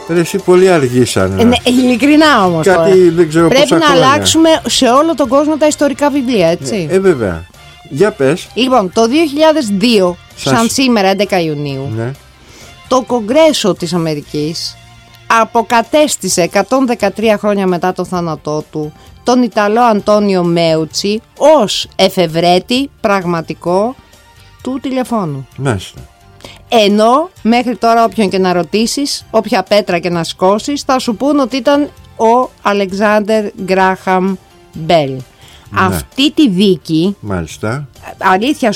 Εσύ πολύ αργήσανε. Ναι, ειλικρινά όμως τώρα. Δεν ξέρω πρέπει να χρόνια. αλλάξουμε σε όλο τον κόσμο τα ιστορικά βιβλία, έτσι. Βέβαια. Για πες. Λοιπόν, το 2002, σαν σήμερα 11 Ιουνίου, ναι, το Κογκρέσο της Αμερικής αποκατέστησε 113 χρόνια μετά το θάνατό του τον Ιταλό Αντώνιο Μέουτσι ως εφευρέτη πραγματικό του τηλεφώνου. Μάλιστα. Ενώ μέχρι τώρα όποιον και να ρωτήσεις, όποια πέτρα και να σκώσεις, θα σου πούν ότι ήταν ο Αλεξάνδερ Γκράχαμ Μπέλ. Αυτή τη δίκη, μάλιστα, αλήθεια